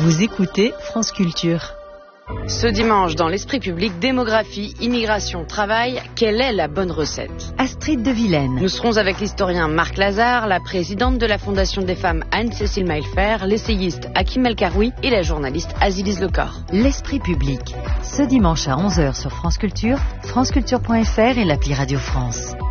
Vous écoutez France Culture. Ce dimanche, dans l'esprit public, démographie, immigration, travail, quelle est la bonne recette? Astrid de Vilaine. Nous serons avec l'historien Marc Lazare, la présidente de la Fondation des femmes Anne-Cécile Maillefer, l'essayiste Hakim El Karoui et la journaliste Azilise Lecor. L'esprit public. Ce dimanche à 11h sur France Culture, franceculture.fr et l'appli Radio France.